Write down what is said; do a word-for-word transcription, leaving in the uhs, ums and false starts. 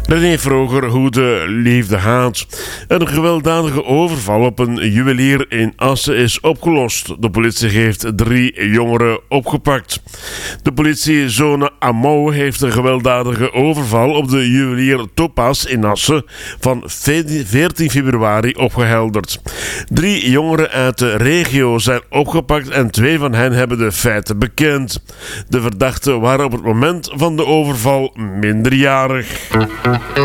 René Vroger hoe de liefde haat. Een gewelddadige overval op een juwelier in Assen is opgelost. De politie heeft drie jongeren opgepakt. De politiezone Amau heeft een gewelddadige overval op de juwelier Topaz in Assen van veertien februari opgehelderd. Drie jongeren uit de regio zijn opgepakt en twee van hen hebben de feiten bekend. De verdachten waren op het moment van de overval minderjarig.